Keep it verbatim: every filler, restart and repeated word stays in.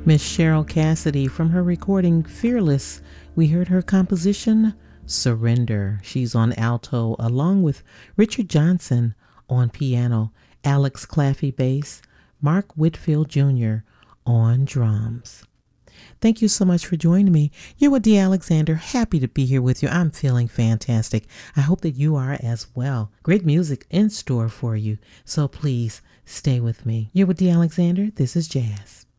Miss Cheryl Cassidy from her recording Fearless. We heard her composition Surrender. She's on alto along with Richard Johnson on piano, Alex Claffey bass, Mark Whitfield Junior on drums. Thank you so much for joining me. You're with Dee Alexander. Happy to be here with you. I'm feeling fantastic. I hope that you are as well. Great music in store for you, so please stay with me. You're with Dee Alexander. This is Jazz.